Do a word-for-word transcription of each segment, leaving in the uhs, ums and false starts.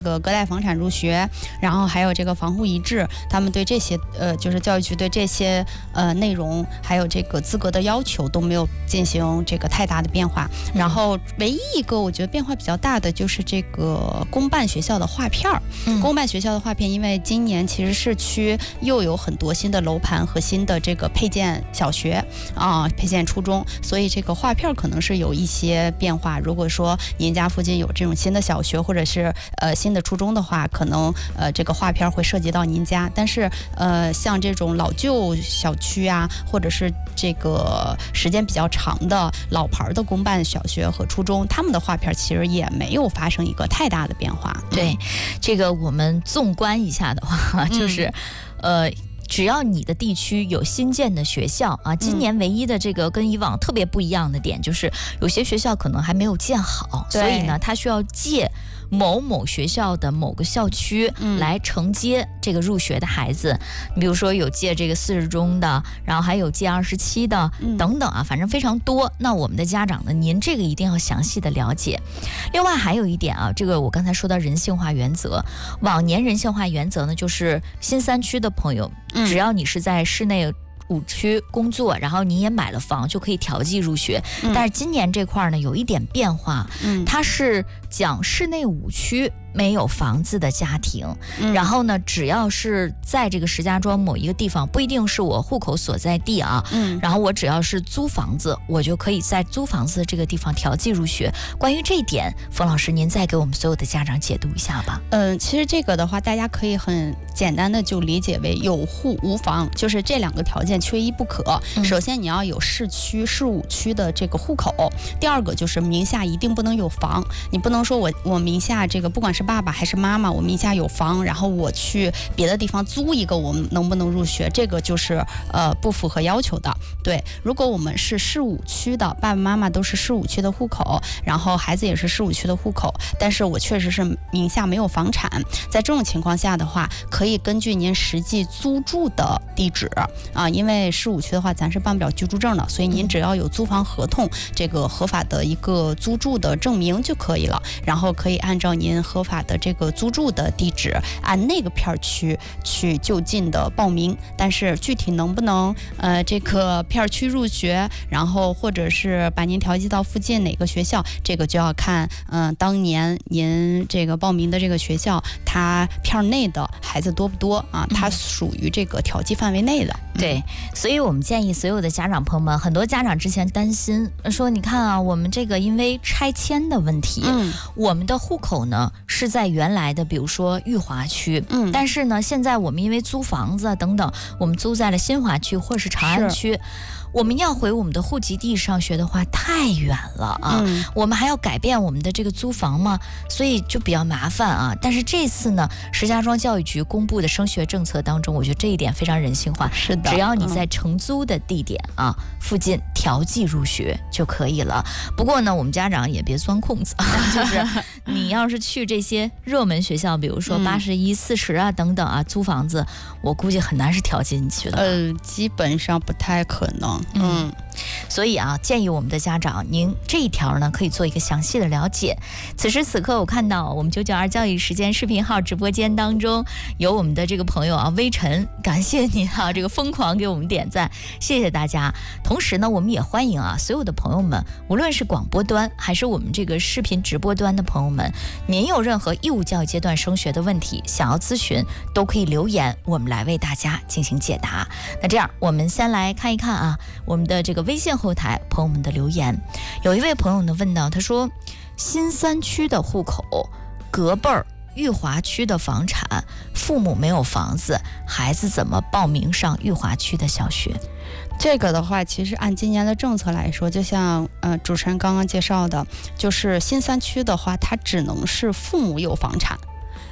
这个隔代房产入学，然后还有这个房户一致，他们对这些呃，就是教育局对这些呃内容还有这个资格的要求都没有进行这个太大的变化。然后唯一一个我觉得变化比较大的就是这个公办学校的划片儿。嗯、公办学校的划片，因为今年其实市区又有很多新的楼盘和新的这个配件小学啊、配件初中，所以这个划片可能是有一些变化。如果说您家附近有这种新的小学或者是呃新的初中的话，可能呃这个划片会涉及到您家，但是呃像这种老旧小区啊，或者是这个时间比较长的老牌的公办小学和初中，他们的划片其实也没有发生一个太大的变化。 对，这个我们纵观一下的话，就是、嗯、呃。只要你的地区有新建的学校啊，今年唯一的这个跟以往特别不一样的点就是，有些学校可能还没有建好，所以呢，它需要借某某学校的某个校区来承接这个入学的孩子。你、嗯、比如说有借这个四十中的，然后还有借二十七的、嗯、等等啊，反正非常多。那我们的家长呢，您这个一定要详细的了解。另外还有一点啊，这个我刚才说到人性化原则，往年人性化原则呢，就是新三区的朋友。只要你是在市内五区工作，然后你也买了房，就可以调剂入学。嗯、但是今年这块呢有一点变化，嗯、它是讲市内五区没有房子的家庭、嗯、然后呢只要是在这个石家庄某一个地方，不一定是我户口所在地啊、嗯、然后我只要是租房子，我就可以在租房子这个地方调剂入学。关于这一点，冯老师您再给我们所有的家长解读一下吧。 嗯，其实这个的话大家可以很简单的就理解为有户无房，就是这两个条件缺一不可、嗯、首先你要有市区市五区的这个户口，第二个就是名下一定不能有房。你不能说我我名下这个不管是爸爸还是妈妈，我名下有房，然后我去别的地方租一个，我们能不能入学？这个就是呃不符合要求的。对，如果我们是市五区的，爸爸妈妈都是市五区的户口，然后孩子也是市五区的户口，但是我确实是名下没有房产，在这种情况下的话，可以根据您实际租住的地址啊，因为市五区的话，咱是办不了居住证的，所以您只要有租房合同，这个合法的一个租住的证明就可以了，然后可以按照您合法的这个租住的地址，按那个片区去就近的报名。但是具体能不能呃这个片区入学，然后或者是把您调剂到附近哪个学校，这个就要看嗯、呃、当年您这个报名的这个学校，它片内的孩子多不多啊？它属于这个调剂范围内的。 对，所以我们建议所有的家长朋友们，很多家长之前担心说，你看啊，我们这个因为拆迁的问题，嗯，我们的户口呢是在原来的比如说裕华区，嗯，但是呢现在我们因为租房子等等，我们租在了新华区或是长安区，我们要回我们的户籍地上学的话太远了啊、嗯、我们还要改变我们的这个租房嘛，所以就比较麻烦啊。但是这次呢，石家庄教育局公布的升学政策当中，我觉得这一点非常人性化， 是的， 只要你在承租的地点啊、嗯、附近调剂入学就可以了。不过呢，我们家长也别钻空子，就是你要是去这些热门学校，比如说八十一、四十啊等等啊，租房子，我估计很难是调剂进去的。 呃，基本上不太可能。 嗯，所以啊，建议我们的家长，您这一条呢可以做一个详细的了解。此时此刻，我看到我们九九二教育时间视频号直播间当中有我们的这个朋友啊，微尘，感谢您啊，这个疯狂给我们点赞，谢谢大家。同时呢，我们也欢迎啊所有的朋友们，无论是广播端还是我们这个视频直播端的朋友们，您有任何义务教育阶段升学的问题想要咨询，都可以留言，我们来为大家进行解答。那这样，我们先来看一看啊，我们的这个微信后台朋友们的留言。有一位朋友呢问到，他说新三区的户口隔辈儿裕华区的房产，父母没有房子，孩子怎么报名上裕华区的小学？ 这个的话，其实按今年的政策来说，就像呃主持人刚刚介绍的，就是新三区的话，它只能是父母有房产。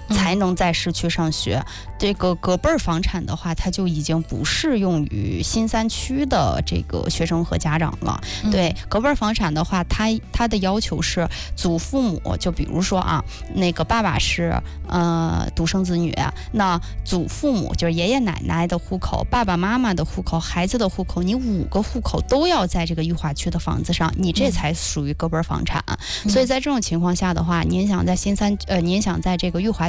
才能在市区上学。嗯、这个隔辈儿房产的话，它就已经不适用于新三区的这个学生和家长了。嗯、对，隔辈儿房产的话，它它的要求是祖父母，就比如说啊，那个爸爸是呃独生子女，那祖父母就是爷爷奶奶的户口、爸爸妈妈的户口、孩子的户口，你五个户口都要在这个裕华区的房子上，你这才属于隔辈儿房产。嗯、所以在这种情况下的话，您想在新三呃，您想在这个裕华